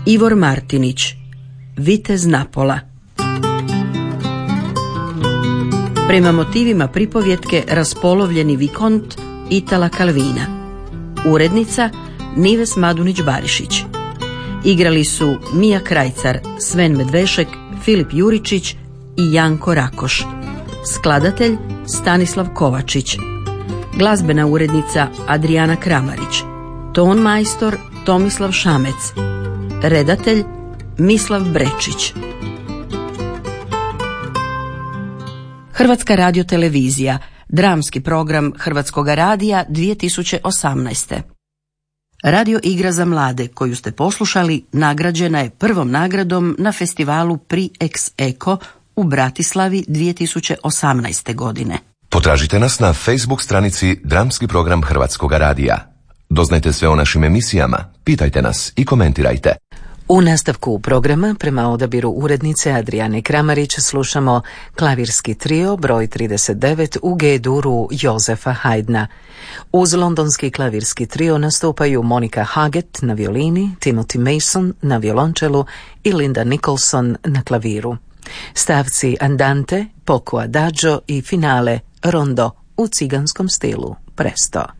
Ivor Martinić, Vitez Napola. Prema motivima pripovjetke Raspolovljeni vikont Itala Kalvina. Urednica Nives Madunić-Barišić. Igrali su Mija Krajcar, Sven Medvešek, Filip Juričić i Janko Rakoš. Skladatelj Stanislav Kovačić. Glazbena urednica Adriana Kramarić. Ton majstor Tomislav Šamec. Redatelj Mislav Brečić. Hrvatska radiotelevizija, dramski program Hrvatskoga radija 2018. Radio igra za mlade koju ste poslušali nagrađena je prvom nagradom na festivalu Pri Ex Eco u Bratislavi 2018. godine. Potražite nas na Facebook stranici Dramski program Hrvatskoga radija. Doznajte sve o našim emisijama, pitajte nas i komentirajte. U nastavku programa, prema odabiru urednice Adriane Kramarić, slušamo klavirski trio broj 39 u G-duru Jozefa Haydna. Uz londonski klavirski trio nastupaju Monica Haggett na violini, Timothy Mason na violončelu i Linda Nicholson na klaviru. Stavci Andante, Poco Adagio i finale Rondo u ciganskom stilu Presto.